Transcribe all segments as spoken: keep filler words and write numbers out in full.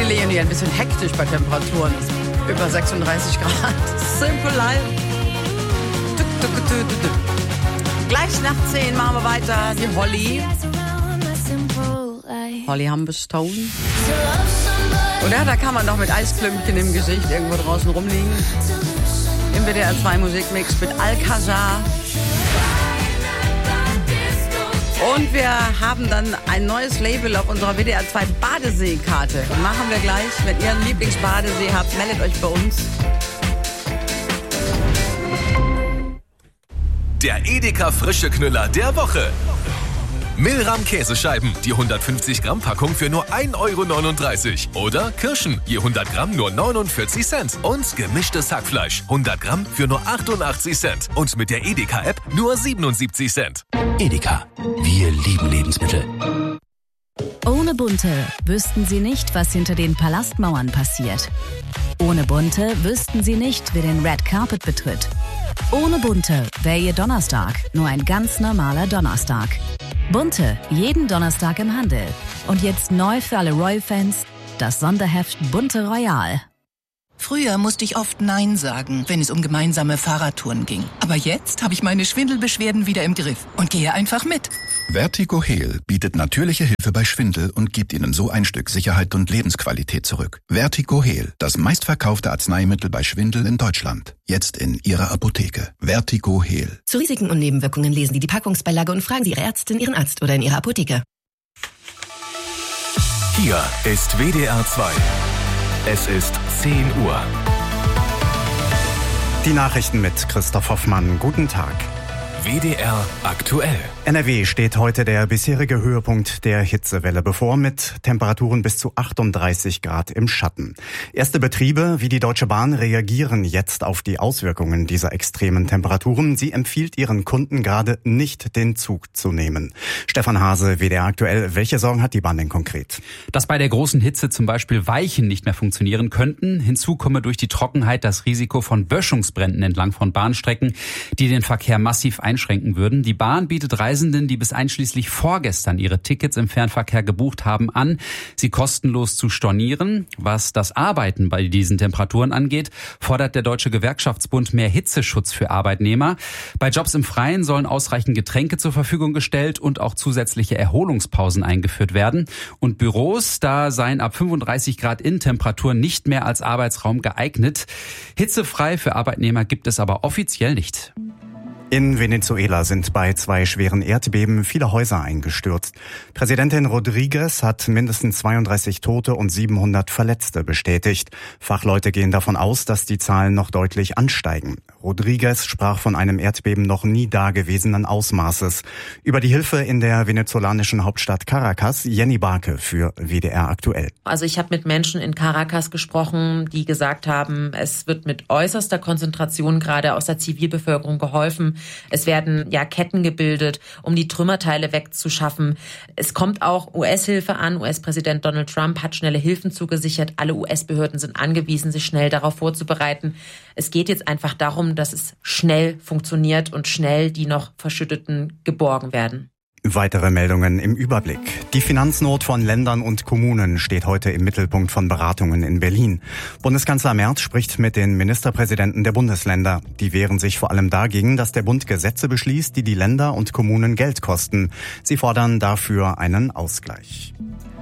Galileo ein bisschen hektisch bei Temperaturen. Über sechsunddreißig Grad. Simple Life. Tuk, tuk, tuk, tuk, tuk. Gleich nach zehn machen wir weiter. Die Holly. Holly Humberstone. Oder? Da kann man doch mit Eisklümpchen im Gesicht irgendwo draußen rumliegen. Im W D R zwei Musikmix mit Alcazar. Und wir haben dann ein neues Label auf unserer W D R zwei Badeseekarte. Machen wir gleich. Wenn ihr einen Lieblingsbadesee habt, meldet euch bei uns. Der Edeka Frische Knüller der Woche. Milram Käsescheiben, die hundertfünfzig Gramm Packung für nur ein Euro neununddreißig. Oder Kirschen, je hundert Gramm nur neunundvierzig Cent. Und gemischtes Hackfleisch, hundert Gramm für nur achtundachtzig Cent. Und mit der Edeka-App nur siebenundsiebzig Cent. Edeka, wir lieben Lebensmittel. Ohne Bunte wüssten Sie nicht, was hinter den Palastmauern passiert. Ohne Bunte wüssten Sie nicht, wer den Red Carpet betritt. Ohne Bunte wäre Ihr Donnerstag nur ein ganz normaler Donnerstag. Bunte, jeden Donnerstag im Handel. Und jetzt neu für alle Royal-Fans, das Sonderheft Bunte Royal. Früher musste ich oft Nein sagen, wenn es um gemeinsame Fahrradtouren ging. Aber jetzt habe ich meine Schwindelbeschwerden wieder im Griff und gehe einfach mit. Vertigo Heal bietet natürliche Hilfe bei Schwindel und gibt Ihnen so ein Stück Sicherheit und Lebensqualität zurück. Vertigo Heal, das meistverkaufte Arzneimittel bei Schwindel in Deutschland. Jetzt in Ihrer Apotheke. Vertigo Heal. Zu Risiken und Nebenwirkungen lesen Sie die Packungsbeilage und fragen Sie Ihre Ärztin, Ihren Arzt oder in Ihrer Apotheke. Hier ist W D R zwei. Es ist zehn Uhr. Die Nachrichten mit Christoph Hoffmann. Guten Tag. W D R aktuell. N R W steht heute der bisherige Höhepunkt der Hitzewelle bevor, mit Temperaturen bis zu achtunddreißig Grad im Schatten. Erste Betriebe wie die Deutsche Bahn reagieren jetzt auf die Auswirkungen dieser extremen Temperaturen. Sie empfiehlt ihren Kunden gerade nicht, den Zug zu nehmen. Stefan Hase, W D R aktuell. Welche Sorgen hat die Bahn denn konkret? Dass bei der großen Hitze zum Beispiel Weichen nicht mehr funktionieren könnten. Hinzu komme durch die Trockenheit das Risiko von Böschungsbränden entlang von Bahnstrecken, die den Verkehr massiv einschränken würden. Die Bahn bietet Reisenden, die bis einschließlich vorgestern ihre Tickets im Fernverkehr gebucht haben, an, sie kostenlos zu stornieren. Was das Arbeiten bei diesen Temperaturen angeht, fordert der Deutsche Gewerkschaftsbund mehr Hitzeschutz für Arbeitnehmer. Bei Jobs im Freien sollen ausreichend Getränke zur Verfügung gestellt und auch zusätzliche Erholungspausen eingeführt werden. Und Büros, da seien ab fünfunddreißig Grad Innentemperatur nicht mehr als Arbeitsraum geeignet. Hitzefrei für Arbeitnehmer gibt es aber offiziell nicht. In Venezuela sind bei zwei schweren Erdbeben viele Häuser eingestürzt. Präsidentin Rodriguez hat mindestens zweiunddreißig Tote und siebenhundert Verletzte bestätigt. Fachleute gehen davon aus, dass die Zahlen noch deutlich ansteigen. Rodriguez sprach von einem Erdbeben noch nie dagewesenen Ausmaßes. Über die Hilfe in der venezolanischen Hauptstadt Caracas, Jenny Barke für W D R aktuell. Also ich habe mit Menschen in Caracas gesprochen, die gesagt haben, es wird mit äußerster Konzentration gerade aus der Zivilbevölkerung geholfen. Es werden ja Ketten gebildet, um die Trümmerteile wegzuschaffen. Es kommt auch U S-Hilfe an. U S-Präsident Donald Trump hat schnelle Hilfen zugesichert. Alle U S-Behörden sind angewiesen, sich schnell darauf vorzubereiten. Es geht jetzt einfach darum, dass es schnell funktioniert und schnell die noch Verschütteten geborgen werden. Weitere Meldungen im Überblick. Die Finanznot von Ländern und Kommunen steht heute im Mittelpunkt von Beratungen in Berlin. Bundeskanzler Merz spricht mit den Ministerpräsidenten der Bundesländer. Die wehren sich vor allem dagegen, dass der Bund Gesetze beschließt, die die Länder und Kommunen Geld kosten. Sie fordern dafür einen Ausgleich.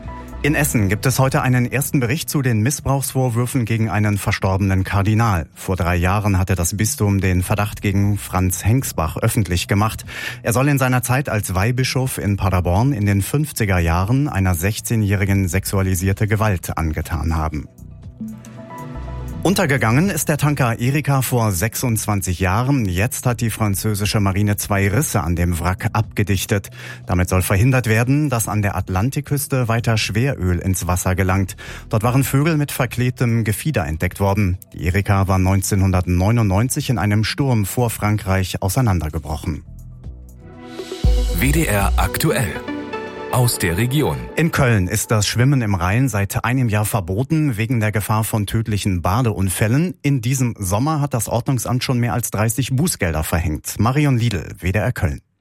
In Essen gibt es heute einen ersten Bericht zu den Missbrauchsvorwürfen gegen einen verstorbenen Kardinal. Vor drei Jahren hatte das Bistum den Verdacht gegen Franz Hengsbach öffentlich gemacht. Er soll in seiner Zeit als Weihbischof in Paderborn in den fünfziger Jahren einer sechzehnjährigen sexualisierte Gewalt angetan haben. Untergegangen ist der Tanker Erika vor sechsundzwanzig Jahren. Jetzt hat die französische Marine zwei Risse an dem Wrack abgedichtet. Damit soll verhindert werden, dass an der Atlantikküste weiter Schweröl ins Wasser gelangt. Dort waren Vögel mit verklebtem Gefieder entdeckt worden. Die Erika war neunzehnhundertneunundneunzig in einem Sturm vor Frankreich auseinandergebrochen. W D R aktuell. Aus der Region. In Köln ist das Schwimmen im Rhein seit einem Jahr verboten, wegen der Gefahr von tödlichen Badeunfällen. In diesem Sommer hat das Ordnungsamt schon mehr als dreißig Bußgelder verhängt. Marion Liedl, W D R Köln.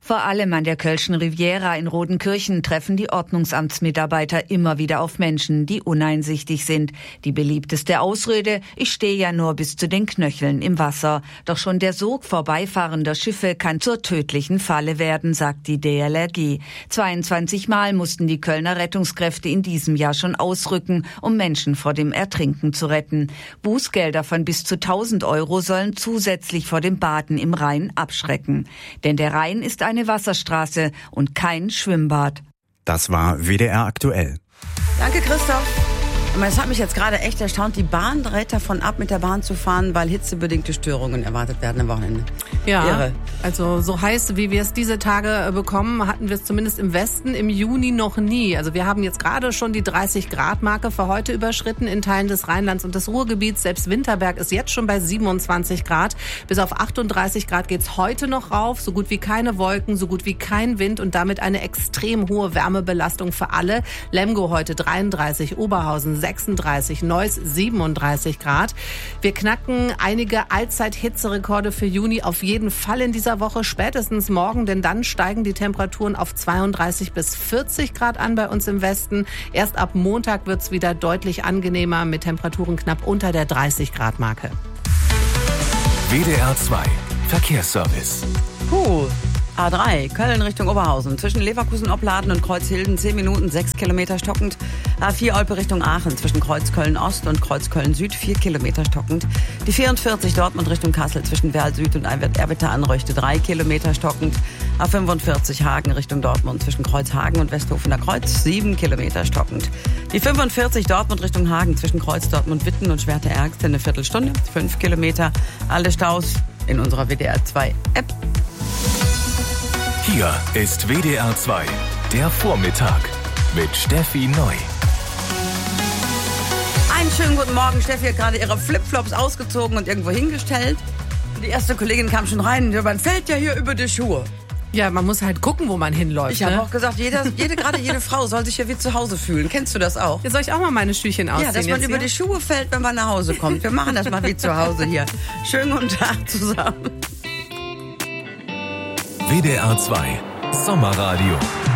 Vor allem an der Kölschen Riviera in Rodenkirchen treffen die Ordnungsamtsmitarbeiter immer wieder auf Menschen, die uneinsichtig sind. Die beliebteste Ausrede: ich stehe ja nur bis zu den Knöcheln im Wasser. Doch schon der Sog vorbeifahrender Schiffe kann zur tödlichen Falle werden, sagt die D L R G. zweiundzwanzig Mal mussten die Kölner Rettungskräfte in diesem Jahr schon ausrücken, um Menschen vor dem Ertrinken zu retten. Bußgelder von bis zu tausend Euro sollen zusätzlich vor dem Baden im Rhein abschrecken. Denn der Rhein ist eine Wasserstraße und kein Schwimmbad. Das war W D R aktuell. Danke, Christoph. Es hat mich jetzt gerade echt erstaunt, die Bahn rät davon ab, mit der Bahn zu fahren, weil hitzebedingte Störungen erwartet werden am Wochenende. Ja, Irre. Also so heiß, wie wir es diese Tage bekommen, hatten wir es zumindest im Westen im Juni noch nie. Also wir haben jetzt gerade schon die dreißig Grad Marke für heute überschritten in Teilen des Rheinlands und des Ruhrgebiets. Selbst Winterberg ist jetzt schon bei siebenundzwanzig Grad. Bis auf achtunddreißig Grad geht's heute noch rauf. So gut wie keine Wolken, so gut wie kein Wind und damit eine extrem hohe Wärmebelastung für alle. Lemgo heute dreiunddreißig, Oberhausen sechsunddreißig, Neuss siebenunddreißig Grad. Wir knacken einige Allzeit-Hitzerekorde für Juni auf jeden Fall in dieser Woche, spätestens morgen, denn dann steigen die Temperaturen auf zweiunddreißig bis vierzig Grad an bei uns im Westen. Erst ab Montag wird's wieder deutlich angenehmer mit Temperaturen knapp unter der dreißig Grad Marke. W D R zwei Verkehrsservice. Puh. A drei, Köln Richtung Oberhausen. Zwischen Leverkusen-Opladen und Kreuzhilden zehn Minuten, sechs Kilometer stockend. A vier Olpe Richtung Aachen. Zwischen Kreuzköln-Ost und Kreuzköln-Süd vier Kilometer stockend. Die vierundvierzig Dortmund Richtung Kassel. Zwischen Werl-Süd und Erwitter-Anreuchte drei Kilometer stockend. A fünfundvierzig Hagen Richtung Dortmund. Zwischen Kreuzhagen und Westhofener Kreuz sieben Kilometer stockend. Die fünfundvierzig Dortmund Richtung Hagen. Zwischen Kreuz Dortmund-Witten und Schwerte-Ergste eine Viertelstunde. fünf Kilometer. Alle Staus in unserer W D R zwei App. Hier ist W D R zwei, der Vormittag mit Steffi Neu. Einen schönen guten Morgen. Steffi hat gerade ihre Flipflops ausgezogen und irgendwo hingestellt. Die erste Kollegin kam schon rein. Man fällt ja hier über die Schuhe. Ja, man muss halt gucken, wo man hinläuft. Ich habe ne? auch gesagt, jeder, jede, gerade jede Frau soll sich hier wie zu Hause fühlen. Kennst du das auch? Jetzt soll ich auch mal meine Stühlchen ausziehen? Ja, dass man über die Schuhe fällt, wenn man nach Hause kommt. Wir machen das mal wie zu Hause hier. Schönen guten Tag zusammen. W D R zwei Sommerradio.